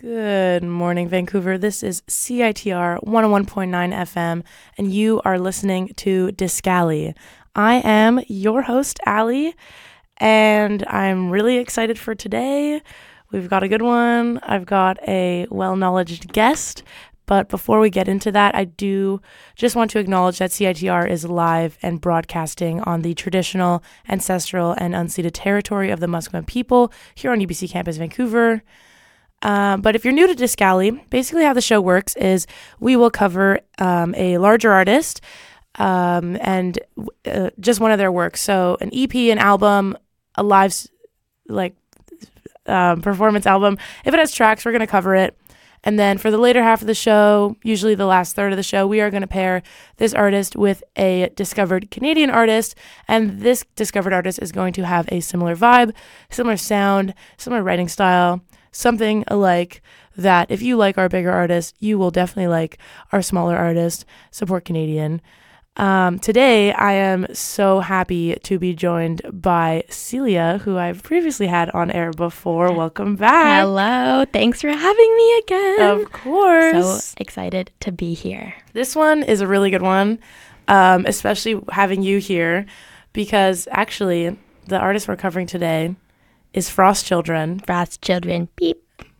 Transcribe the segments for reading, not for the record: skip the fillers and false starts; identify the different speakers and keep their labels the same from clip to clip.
Speaker 1: Good morning, Vancouver. This is CITR 101.9 FM, and you are listening to Discali. I am your host, Allie, and I'm really excited for today. We've got a good one. I've got a well-knowledged guest, but before we get into that, I do just want to acknowledge that CITR is live and broadcasting on the traditional, ancestral, and unceded territory of the Musqueam people here on UBC Campus Vancouver. But if you're new to Discali, basically how the show works is we will cover a larger artist and just one of their works. So an EP, an album, a live performance album. If it has tracks, we're going to cover it. And then for the later half of the show, usually the last third of the show, we are going to pair this artist with a discovered Canadian artist. And this discovered artist is going to have a similar vibe, similar sound, similar writing style, something alike that if you like our bigger artists, you will definitely like our smaller artist. Support Canadian. Today, I am so happy to be joined by Celia, who I've previously had on air before. Welcome back.
Speaker 2: Hello. Thanks for having me again.
Speaker 1: Of course.
Speaker 2: So excited to be here.
Speaker 1: This one is a really good one, especially having you here, because actually the artist we're covering today is Frost Children.
Speaker 2: Frost Children. Beep.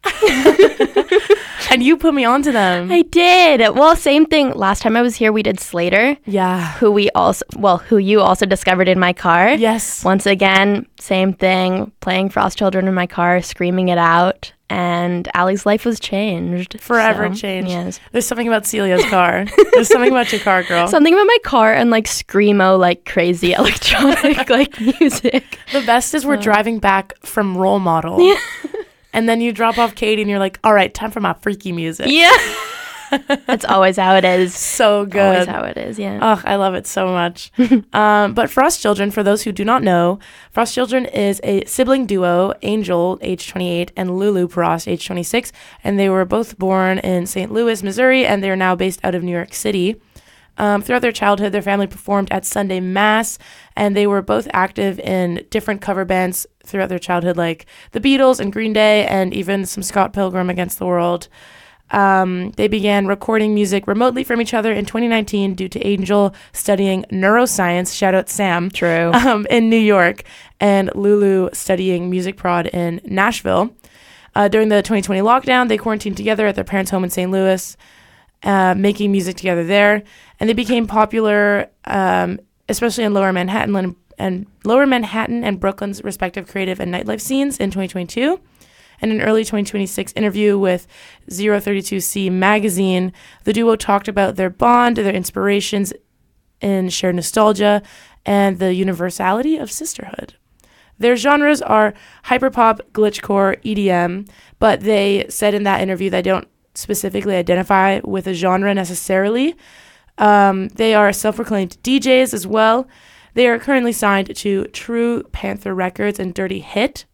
Speaker 1: And you put me onto them.
Speaker 2: I did. Well, same thing. Last time I was here, we did Slater.
Speaker 1: Yeah.
Speaker 2: Who you also discovered in my car.
Speaker 1: Yes.
Speaker 2: Once again, same thing. Playing Frost Children in my car, screaming it out. And Allie's life was changed.
Speaker 1: Forever changed.
Speaker 2: Yes.
Speaker 1: There's something about Celia's car. There's something about your car, girl.
Speaker 2: Something about my car and like screamo, like crazy electronic like music.
Speaker 1: The best is we're driving back from Role Model.
Speaker 2: Yeah.
Speaker 1: And then you drop off Katie and you're like, all right, time for my freaky music.
Speaker 2: Yeah. That's always how it is.
Speaker 1: So good.
Speaker 2: Always how it is, yeah.
Speaker 1: Oh, I love it so much. But Frost Children, for those who do not know, Frost Children is a sibling duo, Angel, age 28, and Lulu Frost, age 26. And they were both born in St. Louis, Missouri, and they are now based out of New York City. Throughout their childhood, their family performed at Sunday Mass, and they were both active in different cover bands throughout their childhood, like the Beatles and Green Day, and even some Scott Pilgrim Against the World. They began recording music remotely from each other in 2019 due to Angel studying neuroscience, shout out Sam,
Speaker 2: True,
Speaker 1: in New York, and Lulu studying music prod in Nashville. During the 2020 lockdown, they quarantined together at their parents' home in St. Louis, making music together there, and they became popular, especially in Lower Manhattan and Brooklyn's respective creative and nightlife scenes in 2022. In an early 2026 interview with 032C magazine, the duo talked about their bond, their inspirations in shared nostalgia, and the universality of sisterhood. Their genres are hyperpop, glitchcore, EDM, but they said in that interview they don't specifically identify with a genre necessarily. They are self-proclaimed DJs as well. They are currently signed to True Panther Records and Dirty Hit.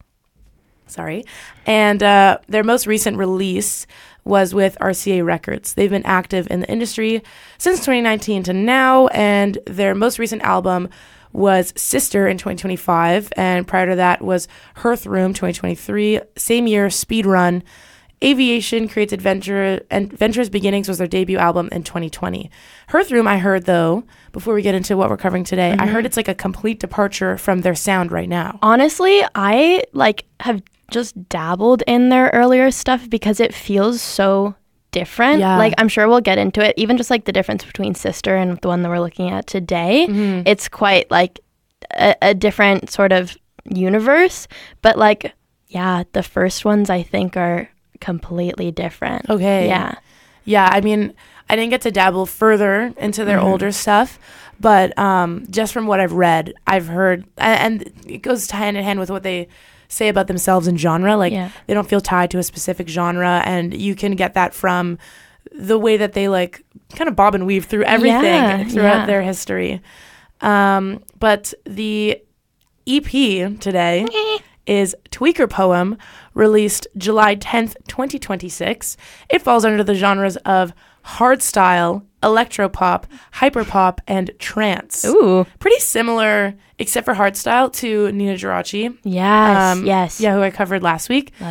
Speaker 1: And their most recent release was with RCA Records. They've been active in the industry since 2019 to now, and their most recent album was Sister in 2025, and prior to that was Hearth Room 2023. Same year, Speed Run. Aviation Creates Adventure, and Venture's Beginnings was their debut album in 2020. Hearth Room, I heard, though, before we get into what we're covering today, I heard it's like a complete departure from their sound right now.
Speaker 2: Honestly, I have just dabbled in their earlier stuff because it feels so different.
Speaker 1: Yeah.
Speaker 2: Like, I'm sure we'll get into it. Even just like the difference between Sister and the one that we're looking at today, it's quite like a different sort of universe. But like, yeah, the first ones I think are completely different.
Speaker 1: Okay. Yeah, I mean, I didn't get to dabble further into their older stuff, but just from what I've read, I've heard, and it goes hand in hand with what they say about themselves in genre. Like, they don't feel tied to a specific genre, and you can get that from the way that they like kind of bob and weave through everything throughout their history. But the EP today is Tweaker Poem, released July 10th, 2026. It falls under the genres of hardstyle, electropop, hyperpop, and trance.
Speaker 2: Ooh.
Speaker 1: Pretty similar, except for hardstyle, to Nina Geraci.
Speaker 2: Yes, yes.
Speaker 1: Yeah, who I covered last week.
Speaker 2: Love.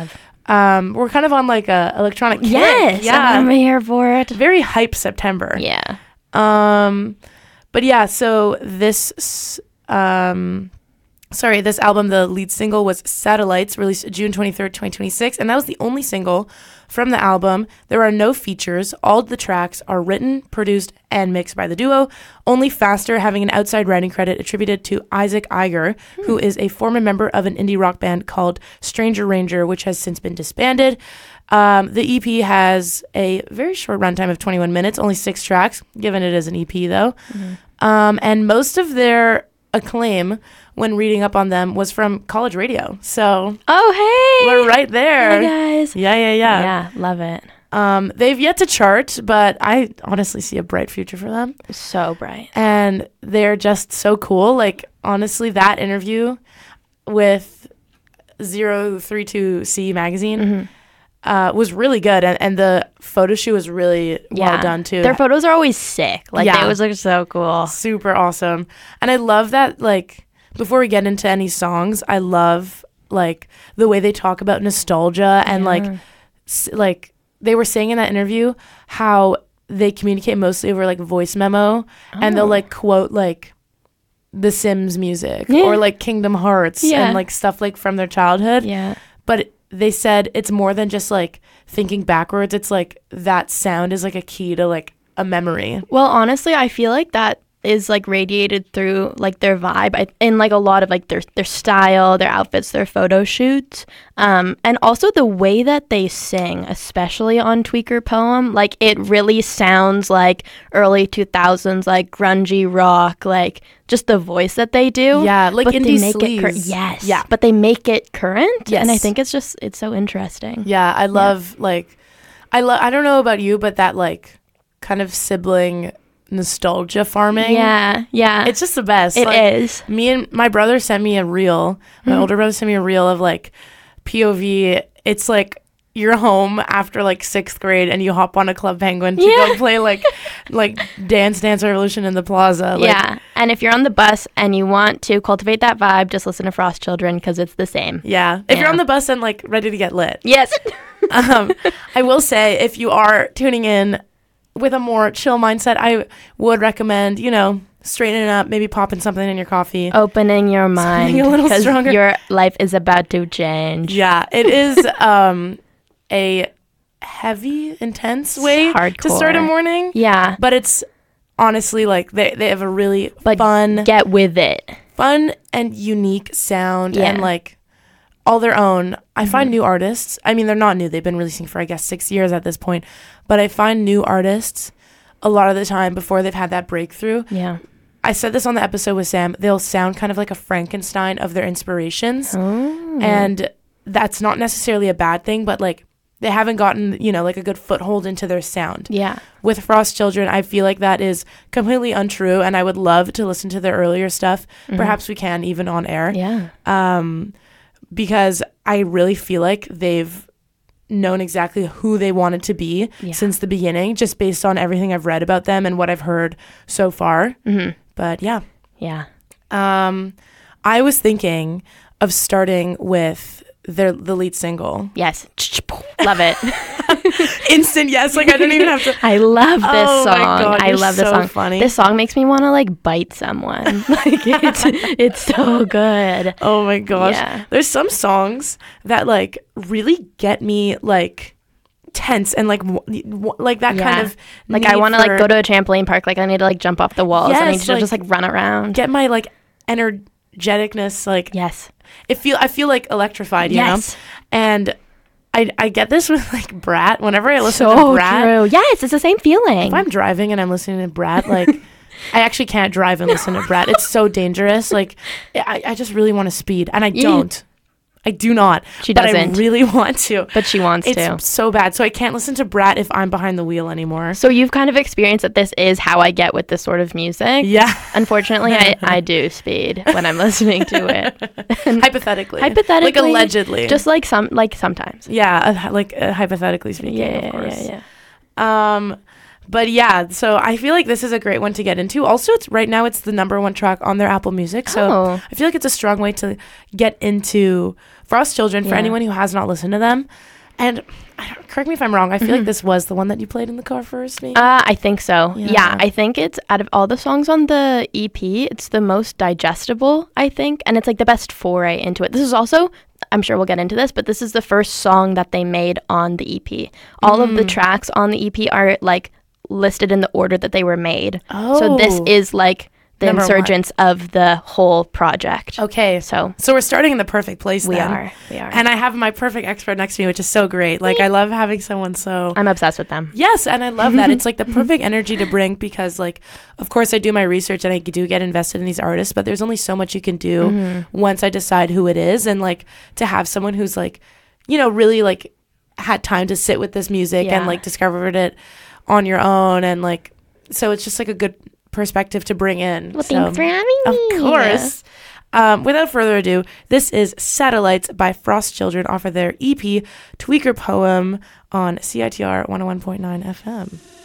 Speaker 1: We're kind of on like a electronic kick.
Speaker 2: Yes, I'm here for it.
Speaker 1: Very hype September.
Speaker 2: Yeah.
Speaker 1: But yeah, so this album, the lead single was Satellites, released June 23rd, 2026, and that was the only single from the album. There are no features. All the tracks are written, produced, and mixed by the duo, only Faster having an outside writing credit attributed to Isaac Iger, who is a former member of an indie rock band called Stranger Ranger, which has since been disbanded. The EP has a very short runtime of 21 minutes, only 6 tracks, given it is an EP though. And most of their acclaim when reading up on them was from college radio. So we're right there.
Speaker 2: Hey guys.
Speaker 1: Yeah.
Speaker 2: Yeah, love it.
Speaker 1: They've yet to chart, but I honestly see a bright future for them.
Speaker 2: So bright.
Speaker 1: And they're just so cool. Like, honestly, that interview with 032C magazine was really good. And the photo shoot was really well done, too.
Speaker 2: Their photos are always sick. Like, they always look so cool.
Speaker 1: Super awesome. And I love that, like, before we get into any songs, I love, like, the way they talk about nostalgia and, like, they were saying in that interview how they communicate mostly over, like, voice memo. And they'll, like, quote, like, The Sims music or, like, Kingdom Hearts and, like, stuff, like, from their childhood.
Speaker 2: Yeah.
Speaker 1: But they said it's more than just, like, thinking backwards. It's, like, that sound is, like, a key to, like, a memory.
Speaker 2: Well, honestly, I feel like that is like radiated through like their vibe and like a lot of like their style, their outfits, their photo shoots, and also the way that they sing, especially on Tweaker Poem. Like it really sounds like early 2000s like grungy rock, like just the voice that they do.
Speaker 1: Yeah, like
Speaker 2: but
Speaker 1: indie
Speaker 2: they make
Speaker 1: sleaze.
Speaker 2: yes.
Speaker 1: Yeah,
Speaker 2: but they make it current.
Speaker 1: Yes.
Speaker 2: And I think it's so interesting.
Speaker 1: Yeah, I love like I don't know about you, but that like kind of sibling nostalgia farming.
Speaker 2: Yeah.
Speaker 1: It's just the best.
Speaker 2: It
Speaker 1: like,
Speaker 2: is.
Speaker 1: Me and my brother sent me a reel. My older brother sent me a reel of like POV. It's like you're home after like 6th grade and you hop on a Club Penguin to go play like Dance Revolution in the plaza. Like,
Speaker 2: yeah. And if you're on the bus and you want to cultivate that vibe, just listen to Frost Children because it's the same.
Speaker 1: Yeah. If you're on the bus and like ready to get lit.
Speaker 2: Yes.
Speaker 1: I will say if you are tuning in with a more chill mindset, I would recommend, straightening up, maybe popping something in your coffee.
Speaker 2: Opening your mind.
Speaker 1: Something a little stronger.
Speaker 2: Your life is about to change.
Speaker 1: Yeah, it is a heavy, intense way to start a morning.
Speaker 2: Yeah.
Speaker 1: But it's honestly like they have a really fun.
Speaker 2: Get with it.
Speaker 1: Fun and unique sound and like all their own. I find new artists. I mean, they're not new. They've been releasing for, I guess, 6 years at this point. But I find new artists a lot of the time before they've had that breakthrough.
Speaker 2: Yeah.
Speaker 1: I said this on the episode with Sam. They'll sound kind of like a Frankenstein of their inspirations. Oh. And that's not necessarily a bad thing, but like they haven't gotten, like a good foothold into their sound.
Speaker 2: Yeah. With
Speaker 1: Frost Children, I feel like that is completely untrue. And I would love to listen to their earlier stuff. Perhaps we can even on air.
Speaker 2: Yeah.
Speaker 1: Because I really feel like they've known exactly who they wanted to be since the beginning, just based on everything I've read about them and what I've heard so far. But yeah. I was thinking of starting with the lead single.
Speaker 2: Yes. Love it.
Speaker 1: Instant yes. Like I don't even have to.
Speaker 2: I love this song.
Speaker 1: My God,
Speaker 2: I love this
Speaker 1: so
Speaker 2: song.
Speaker 1: Funny.
Speaker 2: This song makes me want to like bite someone. Like it's so good.
Speaker 1: Oh my gosh.
Speaker 2: Yeah.
Speaker 1: There's some songs that like really get me like tense and like that kind of
Speaker 2: like I want to like go to a trampoline park. Like I need to like jump off the walls.
Speaker 1: Yes,
Speaker 2: I need to just like run around.
Speaker 1: Get my like energeticness like
Speaker 2: yes.
Speaker 1: I feel like electrified, you know? And I get this with like Brat. Whenever I listen to Brat.
Speaker 2: True. Yes, it's the same feeling.
Speaker 1: If I'm driving and I'm listening to Brat, like I actually can't drive and listen to Brat. It's so dangerous. Like I just really want to speed and I don't. I do not.
Speaker 2: She doesn't.
Speaker 1: But I really want to.
Speaker 2: But she wants to.
Speaker 1: It's so bad. So I can't listen to Brat if I'm behind the wheel anymore.
Speaker 2: So you've kind of experienced that this is how I get with this sort of music.
Speaker 1: Yeah.
Speaker 2: Unfortunately, I do speed when I'm listening to it.
Speaker 1: Hypothetically.
Speaker 2: Hypothetically.
Speaker 1: Like allegedly.
Speaker 2: Just like sometimes.
Speaker 1: Yeah. Hypothetically speaking, of course.
Speaker 2: Yeah.
Speaker 1: But yeah, so I feel like this is a great one to get into. Also, right now it's the #1 track on their Apple Music. So I feel like it's a strong way to get into Frost Children for anyone who has not listened to them. And correct me if I'm wrong. I feel like this was the one that you played in the car first, maybe?
Speaker 2: I think so.
Speaker 1: Yeah.
Speaker 2: Yeah, I think it's out of all the songs on the EP, it's the most digestible, I think. And it's like the best foray into it. This is also, I'm sure we'll get into this, but this is the first song that they made on the EP. All of the tracks on the EP are like listed in the order that they were made.
Speaker 1: Oh.
Speaker 2: So this is like the
Speaker 1: Number
Speaker 2: insurgence of the whole project.
Speaker 1: Okay.
Speaker 2: So
Speaker 1: we're starting in the perfect place
Speaker 2: we
Speaker 1: then.
Speaker 2: are.
Speaker 1: And I have my perfect expert next to me, which is so great. Like, I love having someone so...
Speaker 2: I'm obsessed with them.
Speaker 1: Yes, and I love that. It's like the perfect energy to bring because, like, of course I do my research and I do get invested in these artists, but there's only so much you can do once I decide who it is. And, like, to have someone who's, like, you know, really, like, had time to sit with this music and, like, discovered it on your own. And, like, so it's just, like, a good perspective to bring in.
Speaker 2: Well, thanks for having me.
Speaker 1: Of course. Without further ado, this is Satellites by Frost Children off of their EP Tweaker Poem on CITR 101.9 FM.